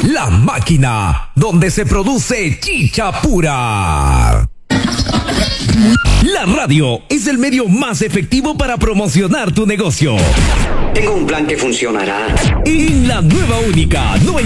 La Máquina, donde se produce chicha pura. La radio es el medio más efectivo para promocionar tu negocio. Tengo un plan que funcionará. En la nueva única